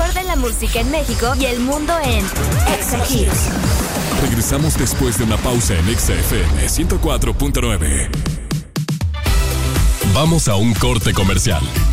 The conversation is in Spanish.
mejor de la música en México y el mundo en Exa Hits. Regresamos después de una pausa en Exa FM 104.9. Vamos a un corte comercial.